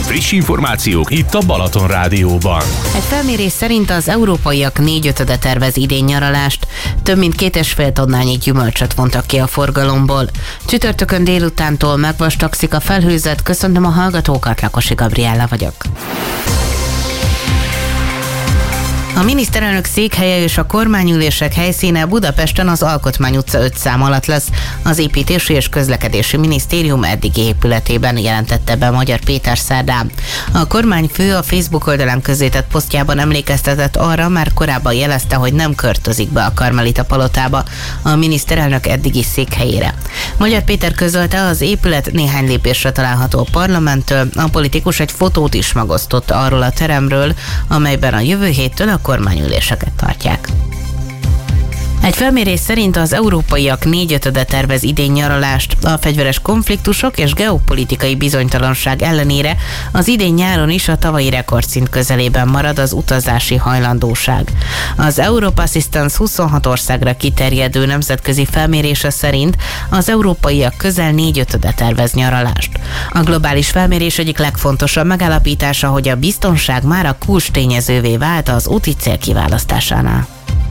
Friss információk itt a Balaton Rádióban. Egy felmérés szerint az európaiak 4/5 tervez idén nyaralást, több mint 2,5 tonnányi gyümölcsöt vontak ki a forgalomból. Csütörtökön délutántól megvastagszik a felhőzet, köszöntöm a hallgatókat, Lakosi Gabriella vagyok. A miniszterelnök székhelye és a kormányülések helyszíne Budapesten az Alkotmány utca 5 szám alatt lesz. Az Építési és Közlekedési Minisztérium eddigi épületében, jelentette be Magyar Péter szerdán. A kormányfő a Facebook oldalán közzétett posztjában emlékeztetett arra, már korábban jelezte, hogy nem költözik be a Karmelita palotába, a miniszterelnök eddigi székhelyére. Magyar Péter közölte, az épület néhány lépésre található a parlamenttől, a politikus egy fotót is megosztott arról a teremről, amelyben a jövő héttől a kormányüléseket tartják. Egy felmérés szerint az európaiak 4/5 tervez idén nyaralást. A fegyveres konfliktusok és geopolitikai bizonytalanság ellenére az idén nyáron is a tavalyi rekordszint közelében marad az utazási hajlandóság. Az Europe Assistance 26 országra kiterjedő nemzetközi felmérése szerint az európaiak közel 4/5 tervez nyaralást. A globális felmérés egyik legfontosabb megállapítása, hogy a biztonság már a kulcstényezővé vált az úti cél kiválasztásánál.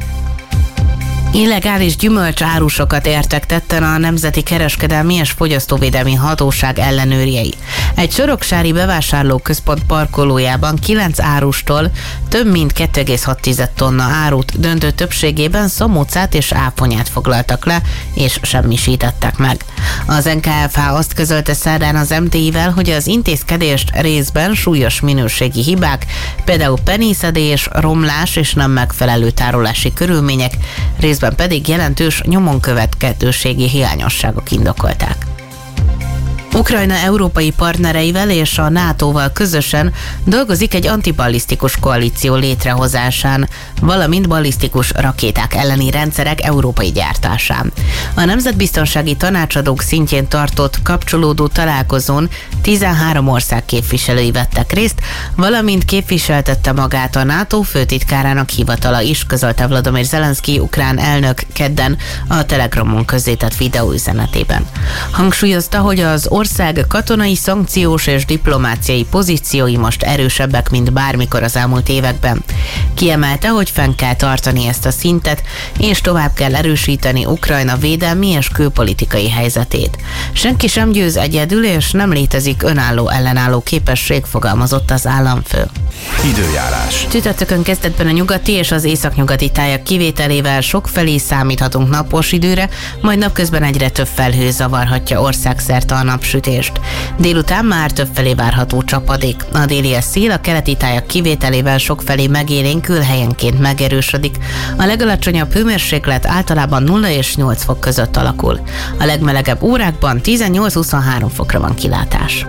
Illegális gyümölcsárusokat értek tetten a Nemzeti Kereskedelmi és Fogyasztóvédelmi Hatóság ellenőrjei. Egy soroksári bevásárlóközpont parkolójában 9 árustól több mint 2,6 tonna árut, döntő többségében szamócát és áfonyát foglaltak le, és semmisítettek meg. Az NKFH azt közölte szerdán az MTI-vel, hogy az intézkedést részben súlyos minőségi hibák, például penészedés, romlás és nem megfelelő tárolási körülmények, részben pedig jelentős nyomonkövethetőségi hiányosságok indokolták. Ukrajna európai partnereivel és a NATO-val közösen dolgozik egy antiballisztikus koalíció létrehozásán, valamint ballisztikus rakéták elleni rendszerek európai gyártásán. A Nemzetbiztonsági Tanácsadók szintjén tartott kapcsolódó találkozón 13 ország képviselői vettek részt, valamint képviseltette magát a NATO főtitkárának hivatala is, közölte Volodymyr Zelenszkij ukrán elnök kedden a Telegramon közzétett videóüzenetében. Hangsúlyozta, hogy az ország katonai, szankciós és diplomáciai pozíciói most erősebbek, mint bármikor az elmúlt években. Kiemelte, hogy fenn kell tartani ezt a szintet, és tovább kell erősíteni Ukrajna védelmi és külpolitikai helyzetét. Senki sem győz egyedül, és nem létezik önálló ellenálló képesség, fogalmazott az államfő. Időjárás. Csütörtökön kezdetben a nyugati és az északnyugati tájak kivételével sokfelé számíthatunk napos időre, majd napközben egyre több felhő zavarhatja országszerte a napsütést. Délután már többfelé várható csapadék. A délies szél a keleti tájak kivételével sokfelé megélénkül, helyenként megerősödik. A legalacsonyabb hőmérséklet általában 0 és 8 fok között alakul. A legmelegebb órákban 18-23 fokra van kilátás.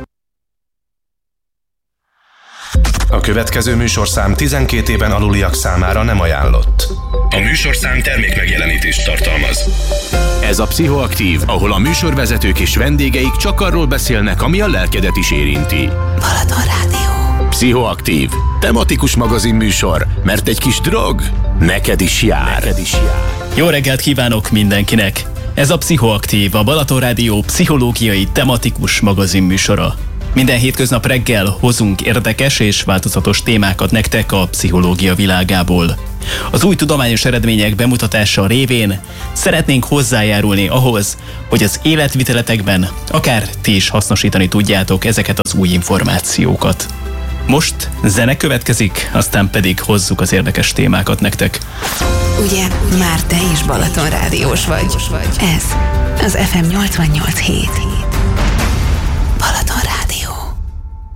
A következő műsorszám 12 éven aluliak számára nem ajánlott. A műsorszám termékmegjelenítést tartalmaz. Ez a Pszichoaktív, ahol a műsorvezetők és vendégeik csak arról beszélnek, ami a lelkedet is érinti. Balaton Rádió. Pszichoaktív. Tematikus magazinműsor, mert egy kis drog neked is jár. Jó reggelt kívánok mindenkinek! Ez a Pszichoaktív, a Balaton Rádió pszichológiai tematikus magazinműsora. Minden hétköznap reggel hozunk érdekes és változatos témákat nektek a pszichológia világából. Az új tudományos eredmények bemutatása révén szeretnénk hozzájárulni ahhoz, hogy az életviteletekben akár ti is hasznosítani tudjátok ezeket az új információkat. Most zene következik, aztán pedig hozzuk az érdekes témákat nektek. Ugye, már te is Balaton rádiós vagy. Ez az FM 88.7.